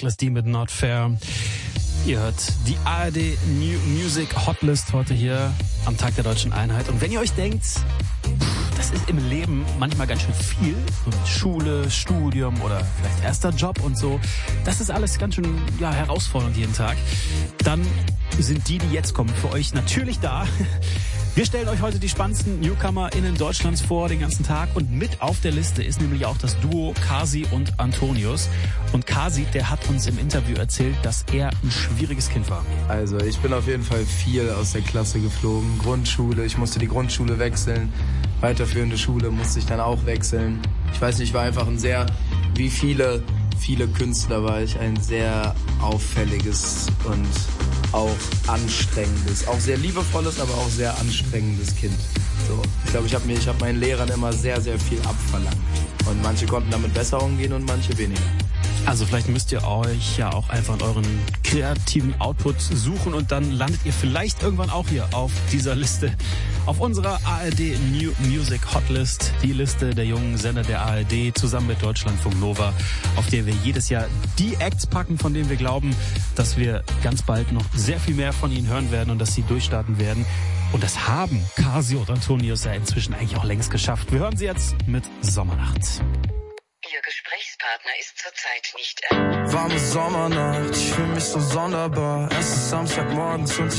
Reckless D mit Not Fair. Ihr hört die ARD New Music Hotlist heute hier am Tag der Deutschen Einheit. Und wenn ihr euch denkt, das ist im Leben manchmal ganz schön viel, so mit Schule, Studium oder vielleicht erster Job und so, das ist alles ganz schön herausfordernd jeden Tag, dann sind die jetzt kommen, für euch natürlich da. Wir stellen euch heute die spannendsten NewcomerInnen Deutschlands vor den ganzen Tag und mit auf der Liste ist nämlich auch das Duo Kasi und Antonius. Und Kasi, der hat uns im Interview erzählt, dass er ein schwieriges Kind war. Also ich bin auf jeden Fall viel aus der Klasse geflogen. Grundschule, ich musste die Grundschule wechseln. Weiterführende Schule musste ich dann auch wechseln. Ich weiß nicht, ich war einfach ein sehr, wie viele Künstler war ich, ein sehr auffälliges und auch anstrengendes, auch sehr liebevolles, aber auch sehr anstrengendes Kind. So, ich glaube, ich habe meinen Lehrern immer sehr, sehr viel abverlangt. Und manche konnten damit besser umgehen und manche weniger. Also vielleicht müsst ihr euch ja auch einfach in euren kreativen Output suchen und dann landet ihr vielleicht irgendwann auch hier auf dieser Liste. Auf unserer ARD New Music Hotlist, die Liste der jungen Sender der ARD zusammen mit Deutschlandfunk Nova, auf der wir jedes Jahr die Acts packen, von denen wir glauben, dass wir ganz bald noch sehr viel mehr von ihnen hören werden und dass sie durchstarten werden. Und das haben Kasi und Antonius ja inzwischen eigentlich auch längst geschafft. Wir hören sie jetzt mit Sommernacht. Ihr Gesprächspartner ist zurzeit nicht Warme Sommernacht, ich fühle mich so sonderbar. Es ist Samstagmorgens und